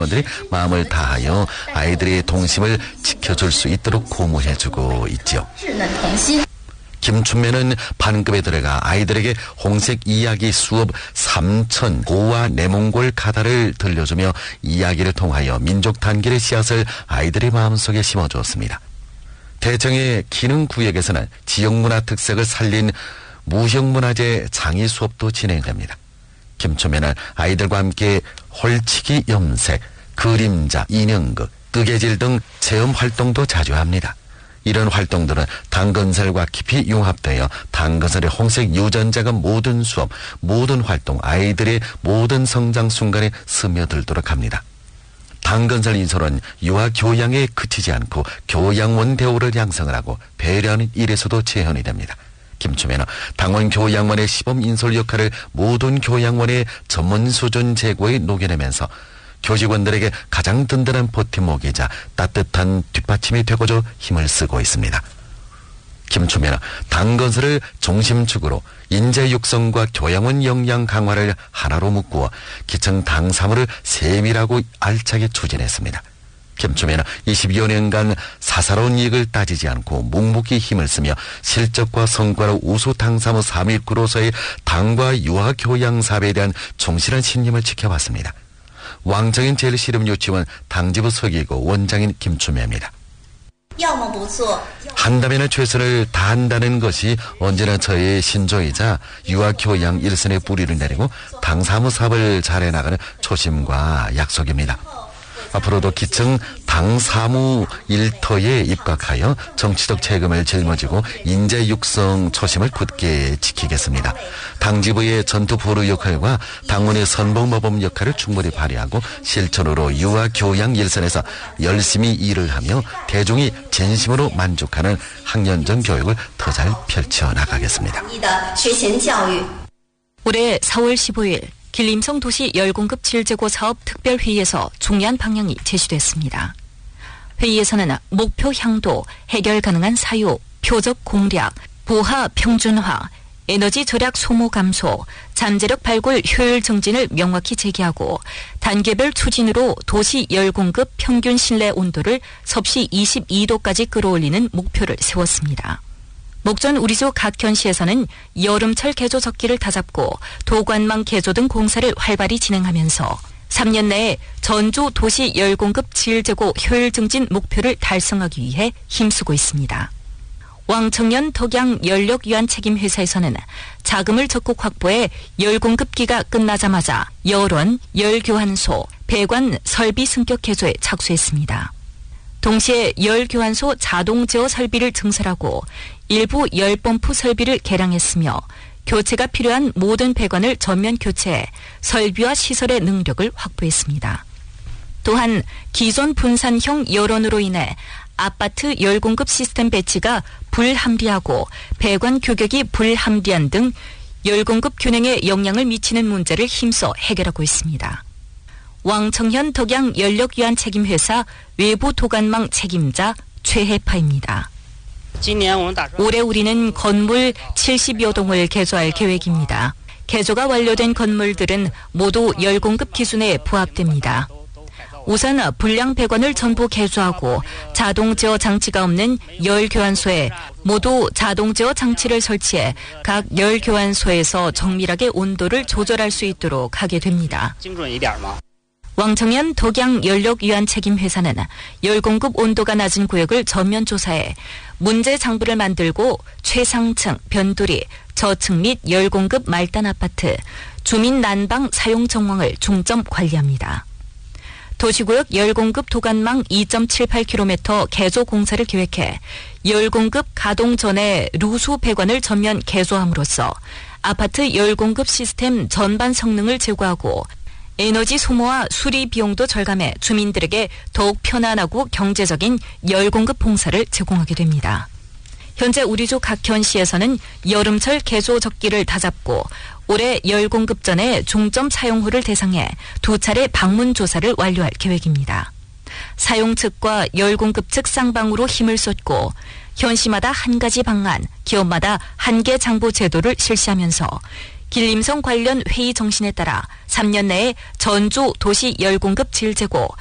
들이 마음을 다하여 아이들의 동심을 지켜줄 수 있도록 고무해주고 있지요. 김춘매는 반급에 들어가 아이들에게 홍색 이야기 수업 3천 고와 내몽골 가다를 들려주며 이야기를 통하여 민족 단결의 씨앗을 아이들의 마음속에 심어주었습니다. 대청의 기능구역에서는 지역문화 특색을 살린 무형문화재 장의 수업도 진행됩니다. 김춘매는 아이들과 함께 홀치기 염색, 그림자, 인형극, 뜨개질 등 체험 활동도 자주 합니다. 이런 활동들은 당근설과 깊이 융합되어 당근설의 홍색 유전자가 모든 수업, 모든 활동, 아이들의 모든 성장 순간에 스며들도록 합니다. 당근설 인솔은 유아 교양에 그치지 않고 교양원 대우를 양성을 하고 배려하는 일에서도 재현이 됩니다. 김춘매는 당원 교양원의 시범 인솔 역할을 모든 교양원의 전문 수준 제고에 녹여내면서 교직원들에게 가장 든든한 버팀목이자 따뜻한 뒷받침이 되고자 힘을 쓰고 있습니다. 김춘매는 당건설을 중심축으로 인재 육성과 교양원 역량 강화를 하나로 묶어 기청 당사무를 세밀하고 알차게 추진했습니다. 김춘매는 22여 년간 사사로운 이익을 따지지 않고 묵묵히 힘을 쓰며 실적과 성과로 우수 당사무 3일구로서의 당과 유아 교양 사업에 대한 충실한 신임을 지켜왔습니다. 왕정인 제일실험유치원 당지부 서기고 원장인 김춘매입니다. 한다면 최선을 다한다는 것이 언제나 저의 신조이자 유아 교양 일선의 뿌리를 내리고 당사무 사업을 잘해나가는 초심과 약속입니다. 앞으로도 기청 당사무 일터에 입각하여 정치적 책임을 짊어지고 인재 육성 초심을 굳게 지키겠습니다. 당지부의 전투 보루 역할과 당원의 선봉모범 역할을 충분히 발휘하고 실천으로 유아 교양 일선에서 열심히 일을 하며 대중이 진심으로 만족하는 학년전 교육을 더 잘 펼쳐나가겠습니다. 올해 4월 15일 길림성 도시 열공급 질재고 사업 특별회의에서 중요한 방향이 제시됐습니다. 회의에서는 목표 향도, 해결 가능한 사유, 표적 공략, 부하 평준화, 에너지 절약 소모 감소, 잠재력 발굴 효율 증진을 명확히 제기하고 단계별 추진으로 도시 열공급 평균 실내 온도를 섭씨 22도까지 끌어올리는 목표를 세웠습니다. 목전 우리주 각현시에서는 여름철 개조 적기를 다잡고 도관망 개조 등 공사를 활발히 진행하면서 3년 내에 전주 도시 열공급 질재고 효율 증진 목표를 달성하기 위해 힘쓰고 있습니다. 왕청년 덕양 연력유한 책임회사에서는 자금을 적극 확보해 열공급기가 끝나자마자 열원, 열교환소, 배관 설비 승격 개조에 착수했습니다. 동시에 열교환소 자동 제어 설비를 증설하고 일부 열펌프 설비를 개량했으며 교체가 필요한 모든 배관을 전면 교체해 설비와 시설의 능력을 확보했습니다. 또한 기존 분산형 열원으로 인해 아파트 열공급 시스템 배치가 불합리하고 배관 규격이 불합리한 등 열공급 균형에 영향을 미치는 문제를 힘써 해결하고 있습니다. 왕청현 덕양 연력유한 책임회사 외부 도관망 책임자 최혜파입니다. 올해 우리는 건물 70여 동을 개조할 계획입니다. 개조가 완료된 건물들은 모두 열공급 기준에 부합됩니다. 우선 불량 배관을 전부 개조하고 자동 제어 장치가 없는 열 교환소에 모두 자동 제어 장치를 설치해 각 열 교환소에서 정밀하게 온도를 조절할 수 있도록 하게 됩니다. 왕청년 덕양 연력유한 책임회사는 열공급 온도가 낮은 구역을 전면 조사해 문제 장부를 만들고 최상층, 변두리, 저층 및 열공급 말단 아파트, 주민 난방 사용 정황을 중점 관리합니다. 도시구역 열공급 도관망 2.78km 개조 공사를 계획해 열공급 가동 전에 루수 배관을 전면 개조함으로써 아파트 열공급 시스템 전반 성능을 제고하고 에너지 소모와 수리 비용도 절감해 주민들에게 더욱 편안하고 경제적인 열공급 봉사를 제공하게 됩니다. 현재 우리주 각현시에서는 여름철 개조 적기를 다잡고 올해 열공급 전에 중점 사용후를 대상해 2차례 방문 조사를 완료할 계획입니다. 사용 측과 열공급 측 쌍방으로 힘을 쏟고 현시마다 한 가지 방안, 기업마다 한 개 장부 제도를 실시하면서 길림성 관련 회의 정신에 따라 3년 내에 전주 도시 열 공급 질재고